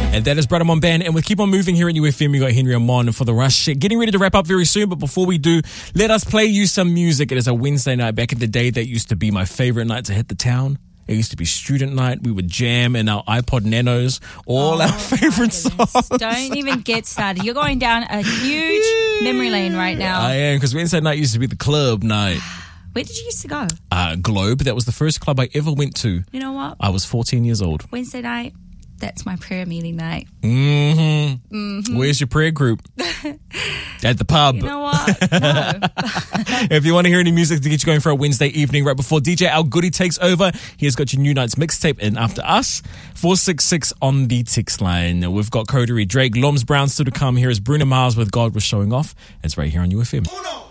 And that is Brother Mon Band. And we keep on moving here at UFM. We got Henry Amon for the Rush. Getting ready to wrap up very soon. But before we do, let us play you some music. It is a Wednesday night. Back in the day, that used to be my favorite night to hit the town. It used to be student night. We would jam in our iPod Nanos, all our favorite songs. Don't even get started. You're going down a huge memory lane right now. I am, because Wednesday night used to be the club night. Where did you used to go? Globe. That was the first club I ever went to. You know what? I was 14 years old. Wednesday night, that's my prayer meeting night. Where's your prayer group? At the pub. You know what? No. If you want to hear any music to get you going for a Wednesday evening right before DJ Al Goody takes over, he's got your New Nights mixtape in after us. 466 on the text line. We've got Coterie, Drake, Loms Brown still to come. Here is Bruno Mars with God Was Showing Off. It's right here on UFM.